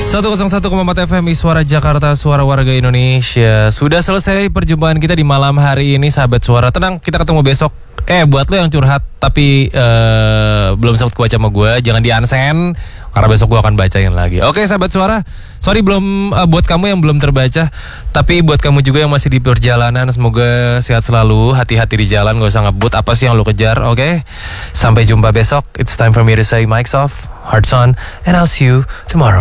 101,4 FM Suara Jakarta, suara warga Indonesia. Sudah selesai perjumpaan kita di malam hari ini, sahabat suara. Tenang, kita ketemu besok. Buat lo yang curhat tapi belum sempat baca sama gue, jangan di-unsend karena besok gue akan bacain lagi. Oke, sahabat suara. Sorry belum buat kamu yang belum terbaca, tapi buat kamu juga yang masih di perjalanan, semoga sehat selalu, hati-hati di jalan, gak usah ngebut apa sih yang lo kejar. Oke. Sampai jumpa besok. It's time for me to say mics off, hearts on, and I'll see you tomorrow.